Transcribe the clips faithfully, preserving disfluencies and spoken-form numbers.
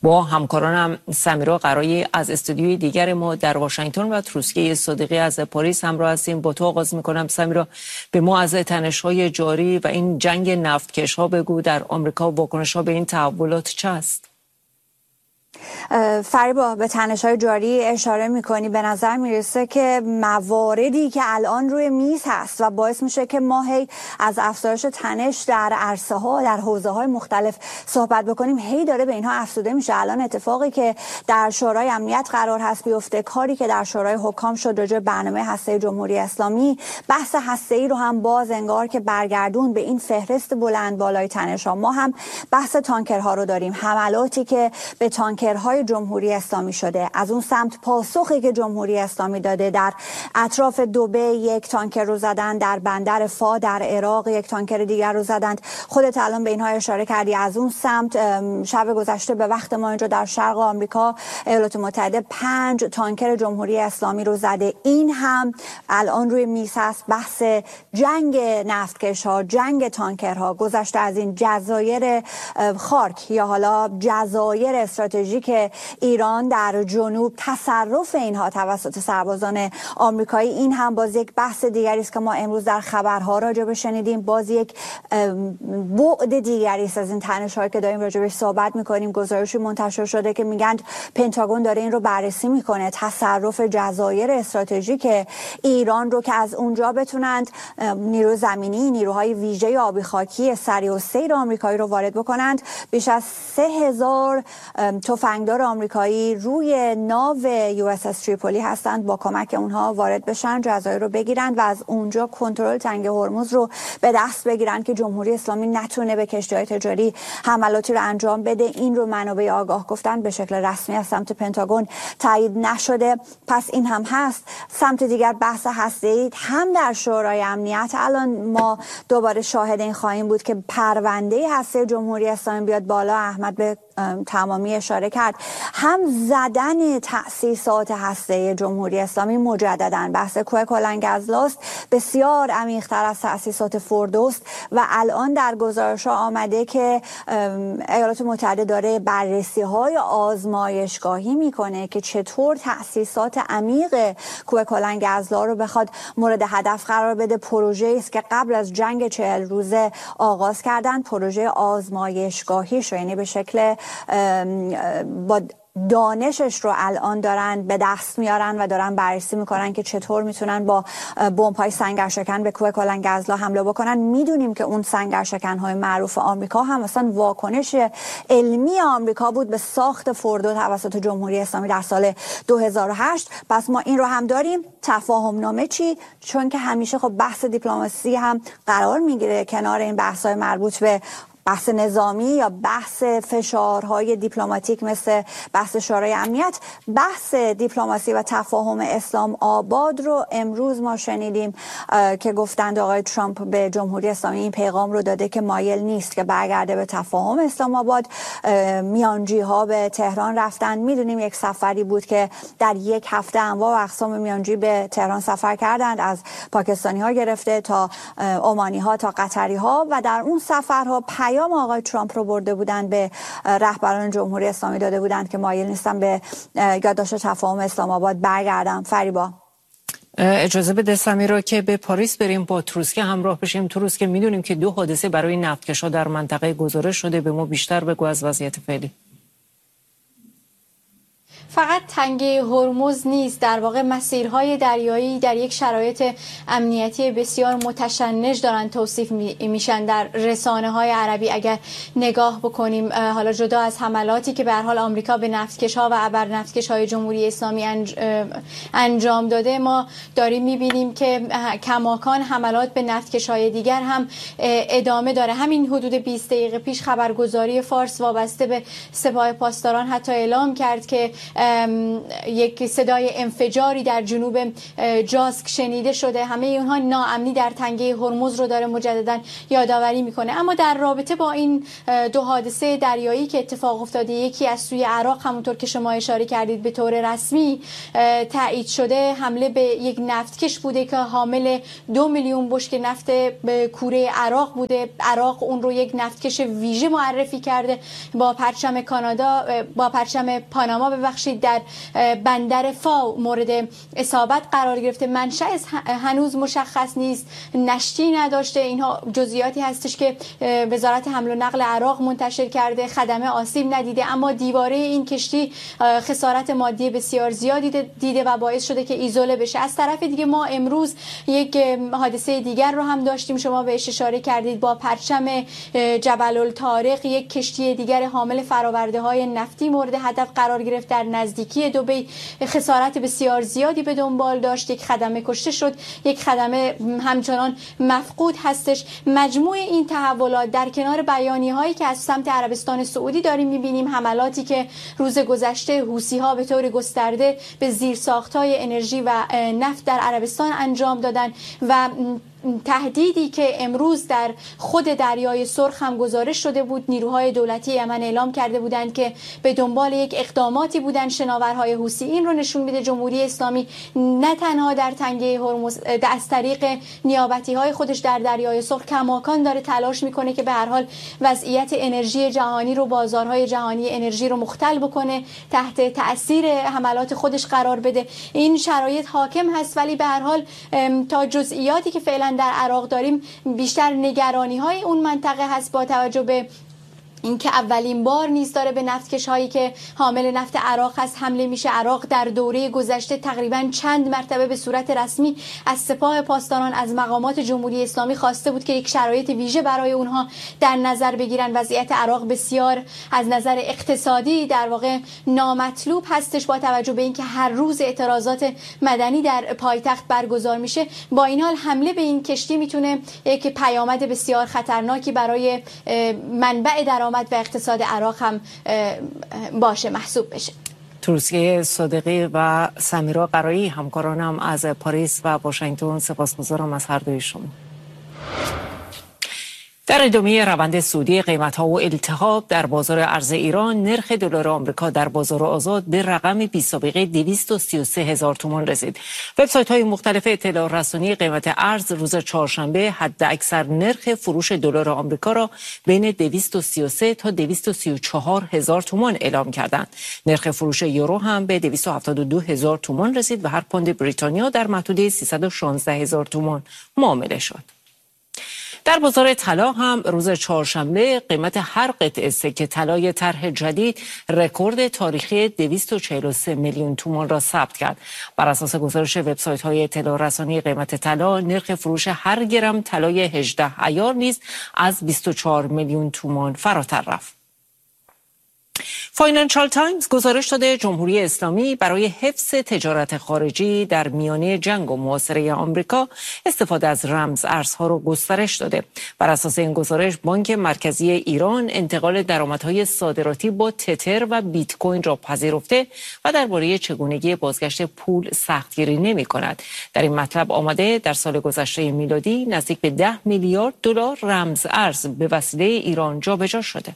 با همکارانم سمیرا قرایی از استودیوی دیگر ما در واشنگتن و تروسکه صادقی از پاریس همراه هستیم. با تو آغاز میکنم سمیرا، به ما از تنش‌های جاری و این جنگ نفتکش‌ها بگو. در آمریکا واکنش‌ها به این تحولات چه است؟ فریبا، به تنش‌های جاری اشاره می‌کنی. به نظر میرسه که مواردی که الان روی میز هست و باعث میشه که ما هی از افزایش تنش در عرصه‌ها در حوزه‌های مختلف صحبت بکنیم، هی داره به اینها افزوده میشه. الان اتفاقی که در شورای امنیت قرار هست بیفته، کاری که در شورای حکام شد راجع به برنامه هسته‌ای جمهوری اسلامی، بحث هسته‌ای رو هم باز انگار که برگردون به این فهرست بلند بالای تنش‌ها. ما هم بحث تانکرها رو داریم، حملاتی که به تانکرهای جمهوری اسلامی شده. از اون سمت پاسخی که جمهوری اسلامی داده، در اطراف دبی یک تانکر رو زدن، در بندر فا در عراق یک تانکر دیگر رو زدند. خودت الان به اینها اشاره کردی. از اون سمت شب گذشته به وقت ما اینجا در شرق آمریکا ایالات متحده پنج تانکر جمهوری اسلامی رو زده. این هم الان روی میز هست. بحث جنگ نفتکش‌ها، جنگ تانکرها. گذشته از این جزایر خارک یا حالا جزایر استراتژیک ایران در جنوب، تصرف اینها توسط سربازان آمریکایی، این هم باز یک بحث دیگری است که ما امروز در خبرها راجع به شنیدیم. باز یک بعد دیگری است از این تنش‌هایی که داریم راجع بهش صحبت می‌کنیم. گزارشی منتشر شده که میگن پنتاگون داره این رو بررسی می‌کنه، تصرف جزایر استراتژیک ایران رو، که از اونجا بتونند نیرو زمینی، نیروهای ویژه آبی خاکی سری و سیر آمریکایی رو وارد بکنند. بیش از سه هزار تفنگدار آمریکایی روی ناو یو اس اس تریپولی هستند. با کمک اونها وارد بشن، جزایر رو بگیرن و از اونجا کنترل تنگه هرمز رو به دست بگیرن که جمهوری اسلامی نتونه به کشتی‌های تجاری حملاتی رو انجام بده. این رو منابع آگاه گفتن، به شکل رسمی از سمت پنتاگون تایید نشده. پس این هم هست. سمت دیگر بحث هسته‌ای هم در شورای امنیت. الان ما دوباره شاهد این خواهیم بود که پرونده هسته جمهوری اسلامی بیاد بالا. احمد به تمامی اشاره کرد. هم زدن تأسیسات هسته جمهوری اسلامی مجدداً، بحث کوه کلنگ‌ازلاست، بسیار عمیق‌تر از تأسیسات فردوست و الان در گزارش‌ها آمده که ایالات متحده داره بررسی‌های آزمایشگاهی میکنه که چطور تأسیسات عمیق کوه کلنگ‌ازلا رو بخواد مورد هدف قرار بده. پروژه‌ای است که قبل از جنگ چهل روزه آغاز کردن، پروژه آزمایشگاهی شو، یعنی به شکل با دانشش رو الان دارن به دست میارن و دارن بررسی میکنن که چطور میتونن با بمب‌های سنگرشکن به کوه کلنگ‌ازلا حمله بکنن. میدونیم که اون سنگرشکن‌های معروف آمریکا هم مثلا واکنش علمی آمریکا بود به ساخت فردو توسط جمهوری اسلامی در سال دو هزار و هشت. پس ما این رو هم داریم. تفاهم نامه چی؟ چون که همیشه خب بحث دیپلماسی هم قرار میگیره کنار این بحث‌های مربوط به بحث نظامی یا بحث فشارهای دیپلماتیک مثل بحث شورای امنیت. بحث دیپلماسی و تفاهم اسلام آباد رو امروز ما شنیدیم که گفتند آقای ترامپ به جمهوری اسلامی این پیغام رو داده که مایل نیست که برگرده به تفاهم اسلام آباد. میانجی ها به تهران رفتن. میدونیم یک سفری بود که در یک هفته انواع و اقسام میانجی به تهران سفر کردند، از پاکستانی ها گرفته تا عمانی ها تا قطری ها، و در اون سفرها پیام آقای ترامپ رو برده بودند به رهبران جمهوری اسلامی، داده بودند که مایل نیستن به یادداشت تفاهم اسلام آباد برگردن. فریبا اجازه بده سمیرا که به پاریس بریم، با تروسکه همراه بشیم. تروسکه میدونیم که دو حادثه برای نفتکش‌ها در منطقه گزارش شده. به ما بیشتر بگو از وضعیت فعلی. فقط تنگه هرمز نیست، در واقع مسیرهای دریایی در یک شرایط امنیتی بسیار متشنج دارن توصیف میشن در رسانه های عربی. اگر نگاه بکنیم، حالا جدا از حملاتی که به هر حال آمریکا به نفتکش‌ها و ابر نفتکش‌های جمهوری اسلامی انجام داده، ما داریم میبینیم که کماکان حملات به نفتکش‌های دیگر هم ادامه داره. همین حدود بیست دقیقه پیش خبرگزاری فارس وابسته به سپاه پاسداران حتی اعلام کرد که یک صدای انفجاری در جنوب جاسک شنیده شده. همه اونها ناامنی در تنگه هرمز رو داره مجددا یادآوری میکنه. اما در رابطه با این دو حادثه دریایی که اتفاق افتاده، یکی از سوی عراق همونطور که شما اشاره کردید به طور رسمی تایید شده حمله به یک نفتکش بوده که حامل دو میلیون بشکه نفت به کوره عراق بوده. عراق اون رو یک نفتکش ویژه معرفی کرده با پرچم کانادا، با پرچم پاناما ببخشید، در بندر فاو مورد اصابت قرار گرفته. منشأ هنوز مشخص نیست، نشتی نداشته. اینها جزئیاتی هستش که وزارت حمل و نقل عراق منتشر کرده. خدمه آسیب ندیده، اما دیواره این کشتی خسارت مادی بسیار زیادی دیده و باعث شده که ایزوله بشه. از طرف دیگه ما امروز یک حادثه دیگر رو هم داشتیم، شما بهش اشاره کردید، با پرچم جبل الطارق یک کشتی دیگر حامل فراورده های نفتی مورد هدف قرار گرفت در نزدیکی دبی. خسارت بسیار زیادی به دنبال داشت، یک خدمه کشته شد، یک خدمه همچنان مفقود هستش. مجموع این تحولات در کنار بیانیه هایی که از سمت عربستان سعودی داریم میبینیم، حملاتی که روز گذشته حوثی ها به طور گسترده به زیرساخت‌های انرژی و نفت در عربستان انجام دادن و تهدیدی که امروز در خود دریای سرخ هم گزارش شده بود. نیروهای دولتی یمن اعلام کرده بودند که به دنبال یک اقداماتی بودند شناورهای حوثی. این رو نشون میده جمهوری اسلامی نه تنها در تنگه هرمز از طریق نیابتی های خودش در دریای سرخ کماکان داره تلاش میکنه که به هر حال وضعیت انرژی جهانی رو، بازارهای جهانی انرژی رو مختل بکنه، تحت تاثیر حملات خودش قرار بده. این شرایط حاکم هست، ولی به هر حال تا جزئیاتی که فعلا در عراق داریم بیشتر نگرانی های اون منطقه هست، با توجه به اینکه اولین بار نیست داره به نفتکش هایی که حامل نفت عراق هست حمله میشه. عراق در دوره گذشته تقریبا چند مرتبه به صورت رسمی از سپاه پاسداران، از مقامات جمهوری اسلامی خواسته بود که یک شرایط ویژه برای اونها در نظر بگیرن. وضعیت عراق بسیار از نظر اقتصادی در واقع نامطلوب هستش، با توجه به اینکه هر روز اعتراضات مدنی در پایتخت برگزار میشه. با این حال حمله به این کشتی میتونه یک پیامد بسیار خطرناکی برای منبع درآمد و اقتصاد عراق هم باشه، محسوب بشه. تروسکه صادقی و سمیرا قرایی، همکارانم از پاریس و واشنگتن، سپاسگزارم از هر دوی شما. در ادامه روند سودی قیمت‌ها و التهاب در بازار ارز ایران، نرخ دلار آمریکا در بازار آزاد به رقم بی‌سابقه دویست و سی و سه هزار تومان رسید. وبسایت‌های مختلف اطلاع رسانی قیمت ارز روز چهارشنبه حداکثر نرخ فروش دلار آمریکا را بین دویست و سی و سه تا دویست و سی و چهار هزار تومان اعلام کردند. نرخ فروش یورو هم به دویست و هفتاد و دو هزار تومان رسید و هر پوند بریتانیا در محدوده سیصد و شانزده هزار تومان معامله شد. در بازار طلا هم روز چهارشنبه قیمت هر قطعه سکه طلای طرح جدید رکورد تاریخی دویست و چهل و سه میلیون تومان را ثبت کرد. بر اساس گزارش وبسایت‌های اطلاع رسانی قیمت طلا، نرخ فروش هر گرم طلای هجده عیار نیز از بیست و چهار میلیون تومان فراتر رفت. فاینانشال تایمز گزارش داده جمهوری اسلامی برای حفظ تجارت خارجی در میانه جنگ و محاصره آمریکا استفاده از رمز ارزها را گسترش داده. بر اساس این گزارش، بانک مرکزی ایران انتقال درآمدهای صادراتی با تتر و بیت کوین را پذیرفته و درباره چگونگی بازگشت پول سختگیری نمی کند. در این مطلب آمده در سال گذشته میلادی نزدیک به ده میلیارد دلار رمز ارز به وسیله ایران جابجا شده.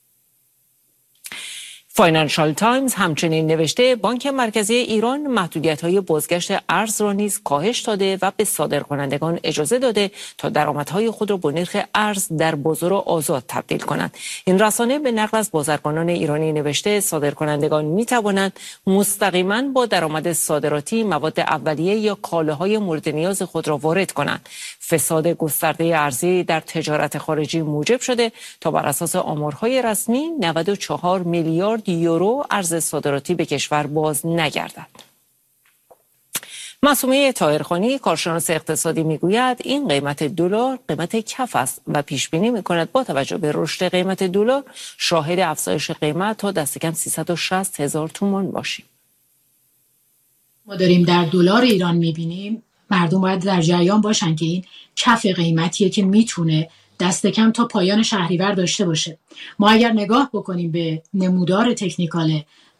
فاینانشال تایمز همچنین نوشته بانک مرکزی ایران محدودیت‌های بازگشت ارز را نیز کاهش داده و به صادرکنندگان اجازه داده تا درآمدهای خود را با نرخ ارز در بازار آزاد تبدیل کنند. این رسانه به نقل از بازرگانان ایرانی نوشته صادرکنندگان می‌توانند مستقیما با درآمد صادراتی مواد اولیه یا کالاهای مورد نیاز خود را وارد کنند. فساد گسترده ارزی در تجارت خارجی موجب شده تا بر اساس آمارهای رسمی نود و چهار میلیارد یورو ارز صادراتی به کشور باز نگردد. معصومه طاهرخانی، کارشناس اقتصادی، میگوید این قیمت دلار قیمت کف است و پیش بینی میکند با توجه به رشد قیمت دلار شاهد افزایش قیمت تا دست کم سیصد و شصت هزار تومان باشیم. ما داریم در دلار ایران میبینیم، مردم باید در جریان باشن که این کف قیمتیه که میتونه دست کم تا پایان شهریور داشته باشه. ما اگر نگاه بکنیم به نمودار تکنیکال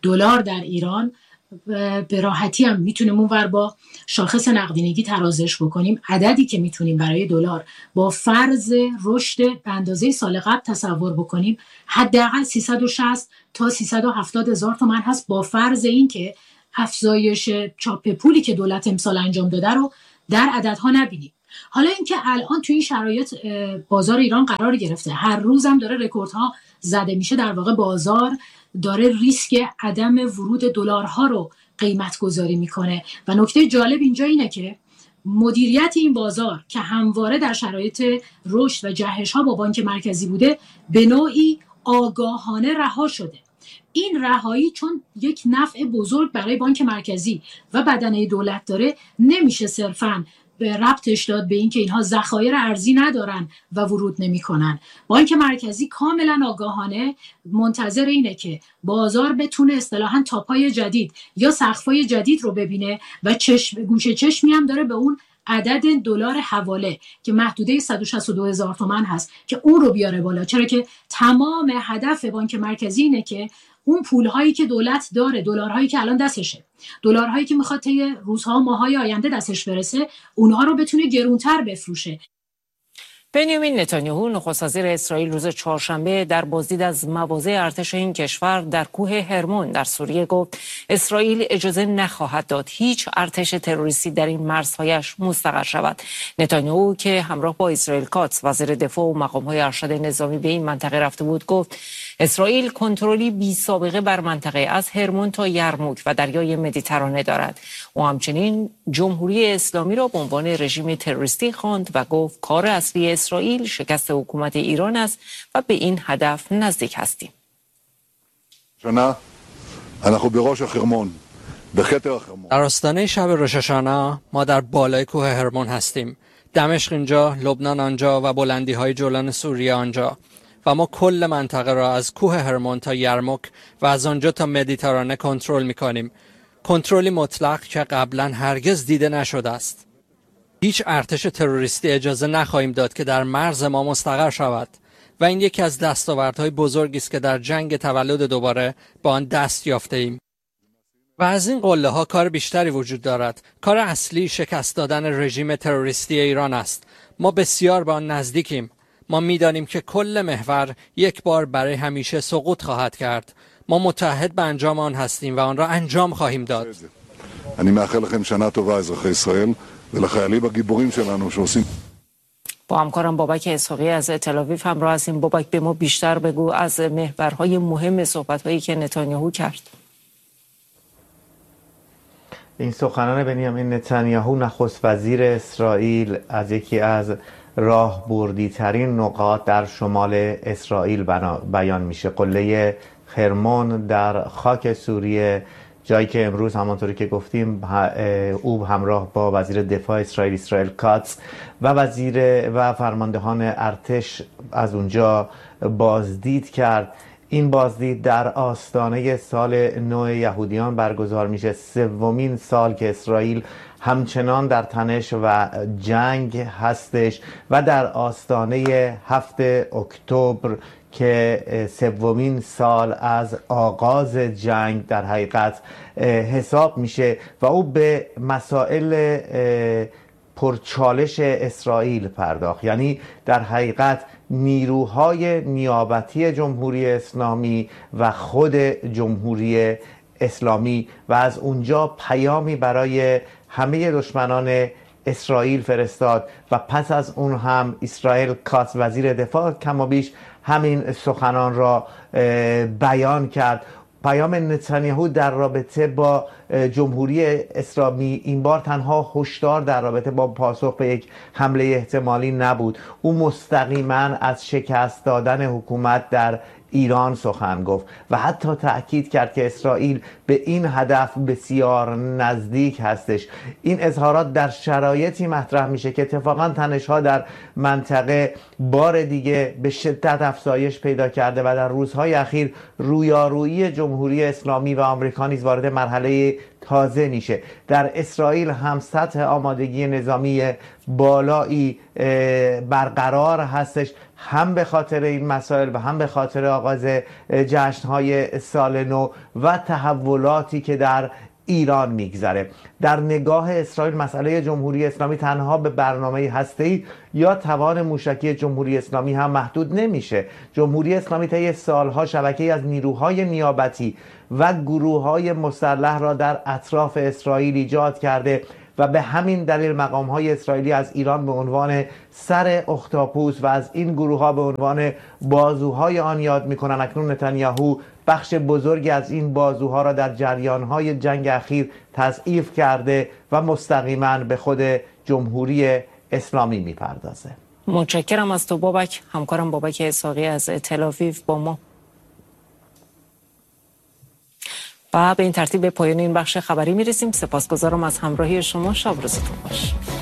دلار در ایران به راحتی هم میتونیم اونور با شاخص نقدینگی ترازش بکنیم. عددی که میتونیم برای دلار با فرض رشد به اندازه سال قبل تصور بکنیم حداقل سیصد و شصت تا سیصد و هفتاد هزار تومان هست، با فرض این که افزایش چاپ پولی که دولت امسال انجام داده رو در عددها نبینیم. حالا اینکه الان توی این شرایط بازار ایران قرار گرفته، هر روز هم داره رکوردها زده میشه، در واقع بازار داره ریسک عدم ورود دلارها رو قیمت گذاری میکنه و نکته جالب اینجا اینه که مدیریت این بازار که همواره در شرایط رشد و جهش ها با بانک مرکزی بوده به نوعی آگاهانه رها شده. این رهایی چون یک نفع بزرگ برای بانک مرکزی و بدنه دولت داره، نمیشه صرفاً به ربطش داد به این که اینها ذخایر ارزی ندارن و ورود نمی کنن. بانک مرکزی کاملا آگاهانه منتظر اینه که بازار بتونه اصطلاحاً تاپای جدید یا سقفای جدید رو ببینه و چشم گوشه چشمی هم داره به اون عدد دلار حواله که محدوده صد و شصت و دو هزار تومان هست که اون رو بیاره بالا، چرا که تمام هدف بانک مرکزی اینه که اون پولهایی که دولت داره، دلارهایی که الان دستشه، دلارهایی که میخواد طی روزها و ماه‌های آینده دستش برسه، اونها رو بتونه گرونتر بفروشه. بنیامین نتانیاهو نخست وزیر اسرائیل روز چهارشنبه در بازدید از مواضع ارتش این کشور در کوه هرمون در سوریه گفت اسرائیل اجازه نخواهد داد هیچ ارتش تروریستی در این مرزهایش مستقر شود. نتانیاهو که همراه با اسرائیل کاتس وزیر دفاع و مقام‌های ارشد نظامی به این منطقه رفته بود گفت اسرائیل کنترلی بی سابقه بر منطقه از هرمون تا یرموک و دریای مدیترانه دارد. او همچنین جمهوری اسلامی را به عنوان رژیم تروریستی خواند و گفت کار اصلی اسرائیل شکست حکومت ایران است و به این هدف نزدیک هستیم. شنا אנחנו בראש החרמון בכתר החרמון. در آستانه شب روش هاشانا ما در بالای کوه هرمون هستیم. دمشق اینجا، لبنان آنجا و بلندی های جولان سوریه آنجا و ما کل منطقه را از کوه هرمون تا یرموک و از آنجا تا مدیترانه کنترل می‌کنیم. کنترلی مطلق که قبلا هرگز دیده نشده است. هیچ ارتش تروریستی اجازه نخواهیم داد که در مرز ما مستقر شود و این یکی از دستاوردهای بزرگی است که در جنگ تولد دوباره با آن دست یافته ایم. و از این قله ها کار بیشتری وجود دارد. کار اصلی شکست دادن رژیم تروریستی ایران است. ما بسیار به آن נזדیکیم. ما می‌دانیم که کل محور یک بار برای همیشه سقوط خواهد کرد. ما متحد به انجام آن هستیم و آن را انجام خواهیم داد. אני מאחל לכם שנה טובה אזרחי ישראל ולחיילים הגיבורים שלנו שעושים. با همکارم بابک اسحاقی از تل آویو همراه هستیم. بابک به ما بیشتر بگو از محورهای مهم صحبت‌هایی که نتانیاهو کرد. این سخنان بنیامین نتانیاهو نخست وزیر اسرائیل از یکی از راهبردی ترین نقاط در شمال اسرائیل بیان میشه. قله هرمون در خاک سوریه، جایی که امروز همانطوری که گفتیم او همراه با وزیر دفاع اسرائیل اسرائیل کاتس و وزیر و فرماندهان ارتش از اونجا بازدید کرد. این بازدید در آستانه سال نو یهودیان برگزار میشه، سومین سال که اسرائیل همچنان در تنش و جنگ هستش و در آستانه هفتم اکتبر که سومین سال از آغاز جنگ در حقیقت حساب میشه و او به مسائل پرچالش اسرائیل پرداخت. یعنی در حقیقت نیروهای نیابتی جمهوری اسلامی و خود جمهوری اسلامی و از اونجا پیامی برای همه دشمنان اسرائیل فرستاد و پس از اون هم اسرائیل کاتس وزیر دفاع کمابیش همین سخنان را بیان کرد. پیام نتانیاهو در رابطه با جمهوری اسلامی این بار تنها هشدار در رابطه با پاسخ به یک حمله احتمالی نبود. او مستقیما از شکست دادن حکومت در ایران سخن گفت و حتی تأکید کرد که اسرائیل به این هدف بسیار نزدیک هستش. این اظهارات در شرایطی مطرح میشه که اتفاقا تنش‌ها در منطقه بار دیگه به شدت افزایش پیدا کرده و در روزهای اخیر رویارویی جمهوری اسلامی و آمریکا نیز وارد مرحله تازه میشه. در اسرائیل هم سطح آمادگی نظامی بالایی برقرار هستش. هم به خاطر این مسائل و هم به خاطر آغاز جشن‌های سال نو و تحولاتی که در ایران میگذره. در نگاه اسرائیل مسئله جمهوری اسلامی تنها به برنامه هسته‌ای یا توان موشکی جمهوری اسلامی هم محدود نمیشه. جمهوری اسلامی طی سالها شبکه‌ای از نیروهای نیابتی و گروه‌های مسلح را در اطراف اسرائیل ایجاد کرده و به همین دلیل مقام‌های اسرائیلی از ایران به عنوان سر اختاپوس و از این گروه‌ها به عنوان بازوهای آن یاد می‌کنند. اکنون نتانیاهو بخش بزرگی از این بازوها را در جریان‌های جنگ اخیر تضعیف کرده و مستقیما به خود جمهوری اسلامی می‌پردازه. متشکرم از تو بابک. همکارم بابک اسحاقی از تل‌آویو با ما. و به این ترتیب به پایان این بخش خبری میرسیم. سپاسگزارم از همراهی شما. شب روزتون خوش.